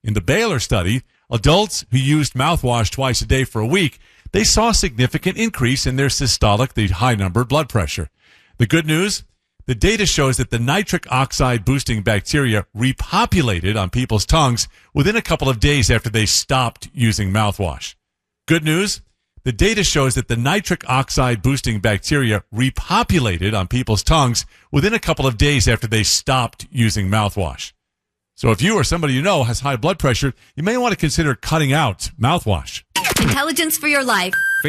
In the Baylor study, adults who used mouthwash twice a day for a week, they saw a significant increase in their systolic, the high-numbered blood pressure. The good news? The data shows that the nitric oxide-boosting bacteria repopulated on people's tongues within a couple of days after they stopped using mouthwash. Good news? The data shows that the nitric oxide-boosting bacteria repopulated on people's tongues within a couple of days after they stopped using mouthwash. So if you or somebody you know has high blood pressure, you may want to consider cutting out mouthwash. Intelligence for your life.